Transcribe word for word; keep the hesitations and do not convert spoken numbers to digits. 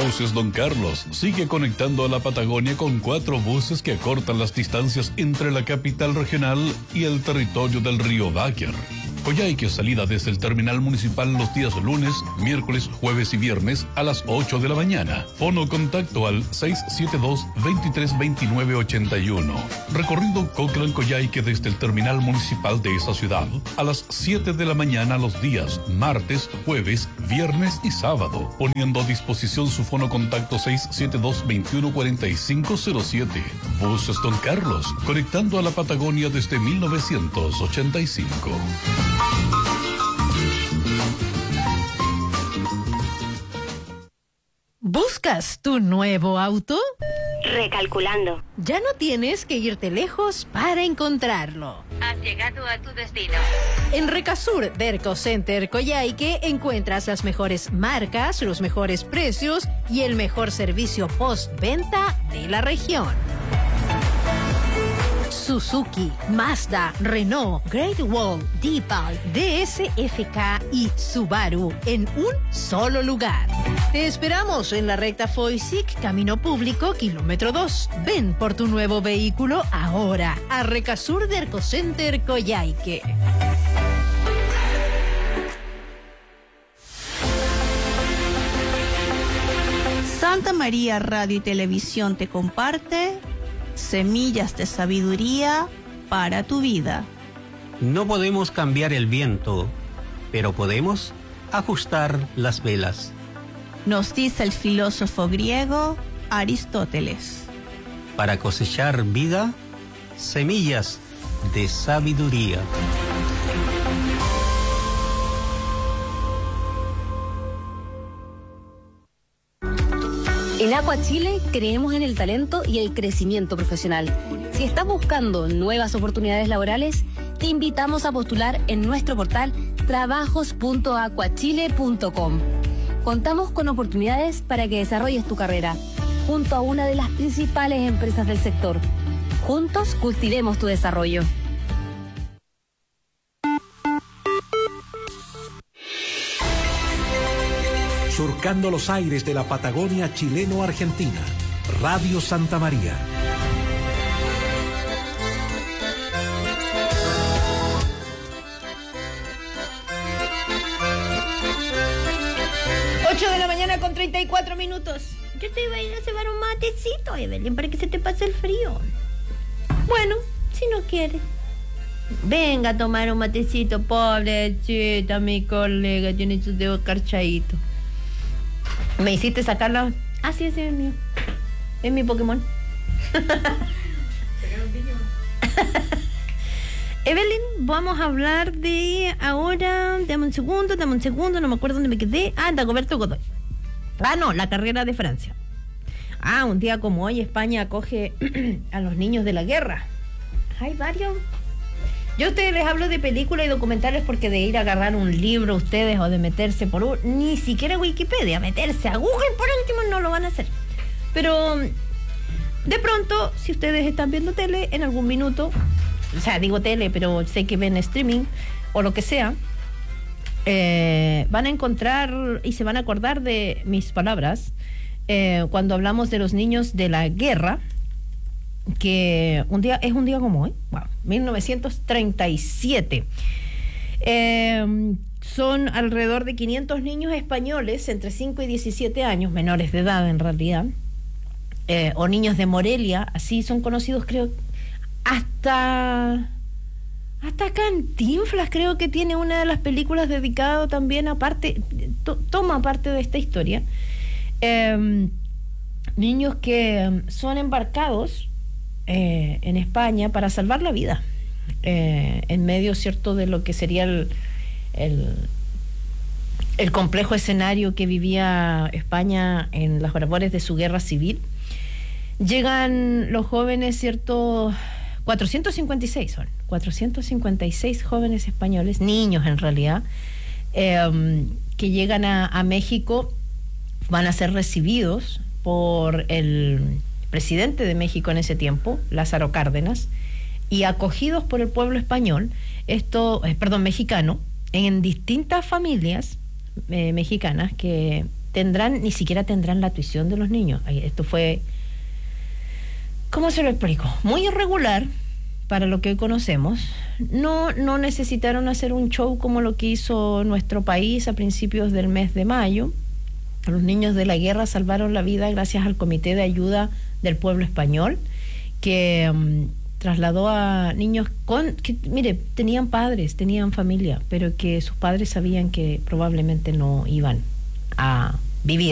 Buses Don Carlos sigue conectando a la Patagonia con cuatro buses que acortan las distancias entre la capital regional y el territorio del río Báquer. Coyhaique, salida desde el terminal municipal los días lunes, miércoles, jueves y viernes a las ocho de la mañana. Fono contacto al seis siete dos, veintitrés veintinueve ochenta y uno. Recorrido Cochrane-Coyhaique desde el terminal municipal de esa ciudad a las siete de la mañana los días martes, jueves, viernes y sábado. Poniendo a disposición su fono contacto seis siete dos, veintiuno cuarenta y cinco cero siete. Buses Don Carlos, conectando a la Patagonia desde mil novecientos ochenta y cinco. ¿Buscas tu nuevo auto? Recalculando. Ya no tienes que irte lejos para encontrarlo. Has llegado a tu destino. En Recasur Derco Center Coyhaique encuentras las mejores marcas, los mejores precios y el mejor servicio postventa de la región. Suzuki, Mazda, Renault, Great Wall, Deepal, D S F K y Subaru en un solo lugar. Te esperamos en la recta Foysic, Camino Público, kilómetro dos. Ven por tu nuevo vehículo ahora a Recasur Derco Center Coyhaique. Santa María Radio y Televisión te comparte semillas de sabiduría para tu vida. No podemos cambiar el viento, pero podemos ajustar las velas. Nos dice el filósofo griego Aristóteles. Para cosechar vida, semillas de sabiduría. En Aqua Chile creemos en el talento y el crecimiento profesional. Si estás buscando nuevas oportunidades laborales, te invitamos a postular en nuestro portal trabajos punto aquachile punto com. Contamos con oportunidades para que desarrolles tu carrera junto a una de las principales empresas del sector. Juntos cultivemos tu desarrollo. Surcando los aires de la Patagonia chileno-argentina. Radio Santa María. ocho de la mañana con treinta y cuatro minutos. Yo te iba a ir a cebar un matecito, Evelyn, para que se te pase el frío. Bueno, si no quieres. Venga a tomar un matecito, pobrecita, mi colega, tiene sus dedos carchaditos. ¿Me hiciste sacarla? Ah, sí, ese es mío. Es mi Pokémon. Evelyn, vamos a hablar de ahora. Dame un segundo, dame un segundo, no me acuerdo dónde me quedé. Ah, Dagoberto Godoy. Ah, no, la carrera de Francia. Ah, un día como hoy España acoge a los niños de la guerra. Hay varios. Yo a ustedes les hablo de películas y documentales porque de ir a agarrar un libro ustedes o de meterse por un, ni siquiera Wikipedia, meterse a Google por último no lo van a hacer. Pero de pronto, si ustedes están viendo tele en algún minuto, o sea, digo tele, pero sé que ven streaming o lo que sea, eh, van a encontrar y se van a acordar de mis palabras eh, cuando hablamos de los niños de la guerra, que un día es un día como hoy, wow, mil novecientos treinta y siete. Eh, son alrededor de quinientos niños españoles entre cinco y diecisiete años, menores de edad en realidad, eh, o niños de Morelia, así son conocidos, creo, hasta hasta Cantinflas creo que tiene una de las películas dedicado también a parte, to, toma parte de esta historia. Eh, niños que son embarcados Eh, en España para salvar la vida eh, en medio, cierto, de lo que sería el, el el complejo escenario que vivía España en las barbores de su guerra civil. Llegan los jóvenes, cierto, cuatrocientos cincuenta y seis son cuatrocientos cincuenta y seis jóvenes españoles, niños en realidad, eh, que llegan a, a México. Van a ser recibidos por el presidente de México en ese tiempo, Lázaro Cárdenas, y acogidos por el pueblo español, esto, eh, perdón, mexicano, en distintas familias eh, mexicanas que tendrán, ni siquiera tendrán la tuición de los niños. Esto fue, ¿cómo se lo explico? Muy irregular para lo que hoy conocemos. No, no necesitaron hacer un show como lo que hizo nuestro país a principios del mes de mayo. Los niños de la guerra salvaron la vida gracias al Comité de Ayuda del Pueblo Español, que um, trasladó a niños con, que, mire, tenían padres, tenían familia, pero que sus padres sabían que probablemente no iban a vivir.